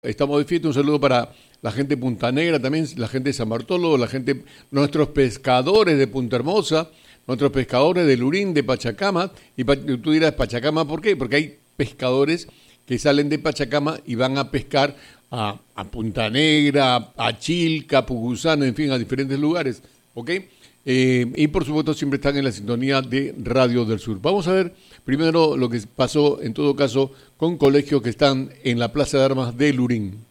Estamos de fiesta, un saludo para la gente de Punta Negra, también la gente de San Bartolo, nuestros pescadores de Punta Hermosa, nuestros pescadores de Lurín, de Pachacama, tú dirás Pachacama, ¿por qué? Porque hay pescadores que salen de Pachacama y van a pescar a Punta Negra, a Chilca, a Pucusano, en fin, a diferentes lugares, ¿ok? Y por supuesto siempre están en la sintonía de Radio del Sur. Vamos a ver primero lo que pasó, en todo caso, con colegios que están en la Plaza de Armas de Lurín.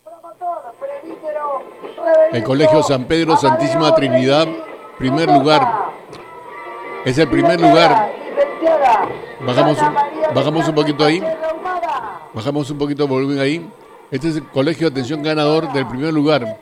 El Colegio San Pedro Santísima Trinidad, primer lugar. Es el primer lugar. Bajamos un poquito ahí. Bajamos un poquito el volumen ahí. Este es el colegio, atención, ganador del primer lugar.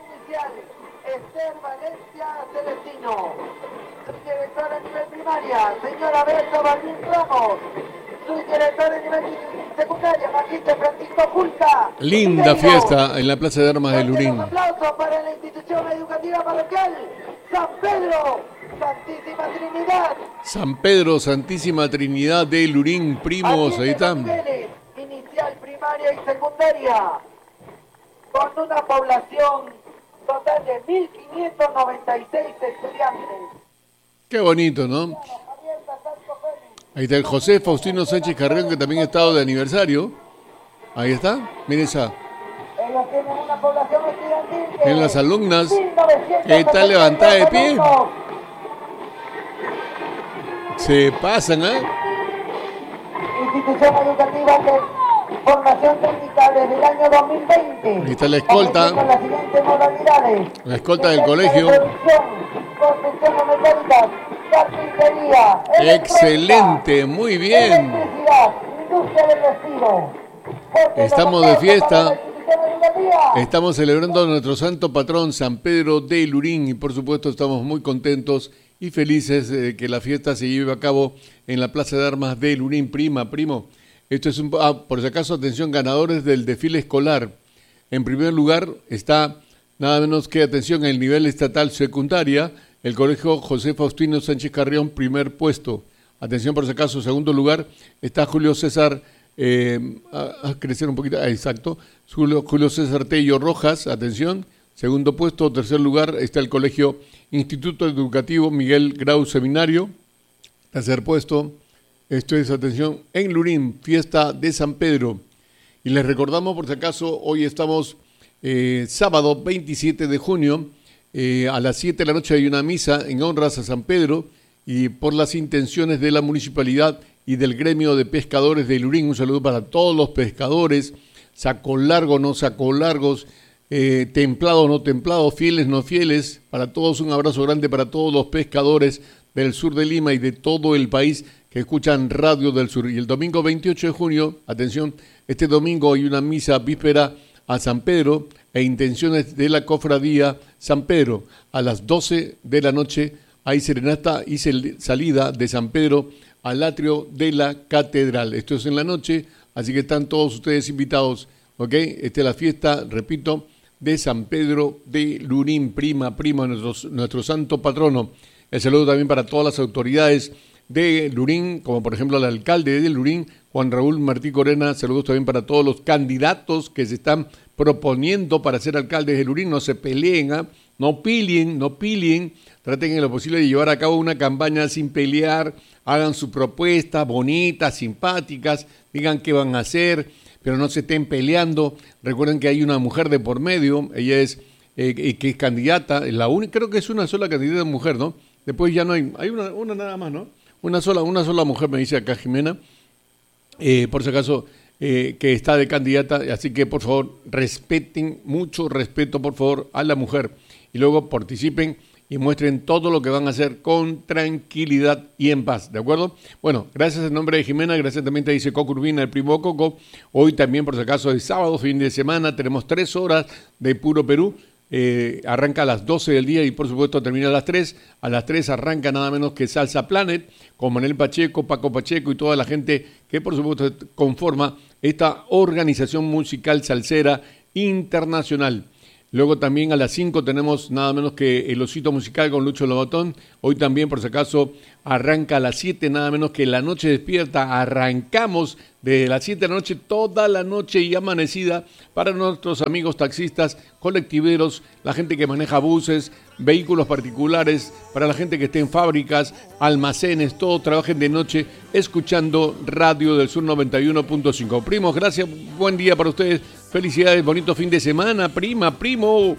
Directora a nivel primaria, señora Berta Martín Ramos. Subdirectora a nivel secundaria, Magíster Francisco Julca. Linda fiesta en la Plaza de Armas de Lurín. Un aplauso para la institución educativa parroquial San Pedro Santísima Trinidad. San Pedro Santísima Trinidad de Lurín, primos, ahí están. Inicial, primaria y secundaria, con una población total de 1.596 estudiantes. Qué bonito, ¿no? Ahí está el José Faustino Sánchez Carrión, que también ha estado de aniversario. Ahí está, miren esa. Miren las alumnas, que están levantadas de pie. Se pasan, ¿eh? Institución educativa de formación técnica desde el año 2020. Ahí está la escolta. Con las siguientes modalidades: la escolta del colegio. Construcción de mecánicas, carpintería, excelente, muy bien. Electricidad, industria del vestido. Estamos de fiesta. Estamos celebrando a nuestro santo patrón San Pedro de Lurín y por supuesto estamos muy contentos y felices de que la fiesta se lleve a cabo en la Plaza de Armas de Lurín. Primo. Esto es por si acaso, atención, ganadores del desfile escolar. En primer lugar está nada menos que, atención, el nivel estatal secundaria, el Colegio José Faustino Sánchez Carrión, primer puesto. Atención, por si acaso, segundo lugar está Julio César, a crecer un poquito, exacto, Julio César Tello Rojas, atención, segundo puesto. Tercer lugar está el Colegio Instituto Educativo Miguel Grau Seminario, tercer puesto. Esto es, atención, en Lurín, fiesta de San Pedro. Y les recordamos, por si acaso, hoy estamos sábado 27 de junio, a las 7 de la noche hay una misa en honras a San Pedro y por las intenciones de la municipalidad y del gremio de pescadores de Lurín. Un saludo para todos los pescadores, saco largo, no saco largos, templados, no templados, fieles, no fieles. Para todos un abrazo grande para todos los pescadores del sur de Lima y de todo el país que escuchan Radio del Sur. Y el domingo 28 de junio, atención, este domingo hay una misa víspera a San Pedro e intenciones de la cofradía San Pedro. A las 12 de la noche hay serenata y salida de San Pedro al atrio de la catedral. Esto es en la noche, así que están todos ustedes invitados, ¿ok? Esta es la fiesta, repito, de San Pedro de Lurín, prima, nuestro santo patrono. El saludo también para todas las autoridades de Lurín, como por ejemplo el alcalde de Lurín, Juan Raúl Martí Corena. Saludos también para todos los candidatos que se están proponiendo para ser alcaldes de Lurín. No se peleen, no pilien, traten en lo posible de llevar a cabo una campaña sin pelear, hagan sus propuestas bonitas, simpáticas, digan qué van a hacer, pero no se estén peleando. Recuerden que hay una mujer de por medio, ella es que es candidata, la única, creo que es una sola candidata mujer, ¿no? Después ya no hay una nada más, ¿no? Una sola mujer, me dice acá Jimena, por si acaso, que está de candidata, así que por favor respeten, mucho respeto por favor a la mujer y luego participen y muestren todo lo que van a hacer con tranquilidad y en paz, ¿de acuerdo? Bueno, gracias en nombre de Jimena, gracias también te dice Coco Urbina, el primo Coco. Hoy también por si acaso es sábado, fin de semana, tenemos 3 horas de puro Perú. Arranca a las 12 del día y por supuesto termina a las 3. A las 3 arranca nada menos que Salsa Planet con Manuel Pacheco, Paco Pacheco y toda la gente que por supuesto conforma esta organización musical salsera internacional. Luego también a las 5 tenemos nada menos que El Osito Musical con Lucho Lobatón. Hoy también, por si acaso, arranca a las 7, nada menos que La Noche Despierta. Arrancamos de las 7 de la noche, toda la noche y amanecida para nuestros amigos taxistas, colectiveros, la gente que maneja buses, vehículos particulares, para la gente que esté en fábricas, almacenes, todos trabajen de noche escuchando Radio del Sur 91.5. Primos, gracias, buen día para ustedes. Felicidades, bonito fin de semana, primo.